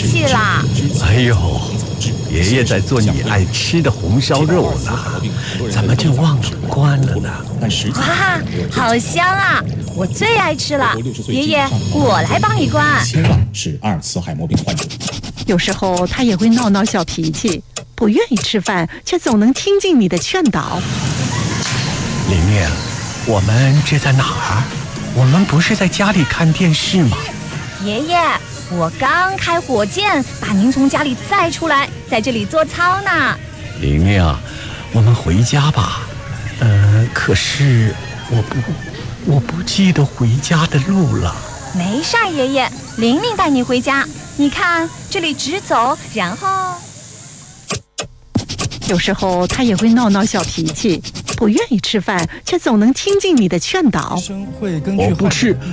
气啦。 哎呦，爷爷在做你爱吃的红烧肉呢，怎么就忘了关了呢？ 哇，好香啊！我最爱吃了。爷爷，我来帮你关。 千万是阿尔茨海默病患者。 有时候他也会闹闹小脾气，不愿意吃饭，却总能听进你的劝导。 玲玲，我们这在哪儿？我们不是在家里看电视吗？ 爷爷，我刚开火箭把您从家里载出来，在这里做操呢。 玲玲，我们回家吧。可是我不记得回家的路了。 没事儿，爷爷，玲玲带你回家。你看，这里直走，然后…… 有时候他也会闹闹小脾气，不愿意吃饭，却总能听进你的劝导。 我不吃，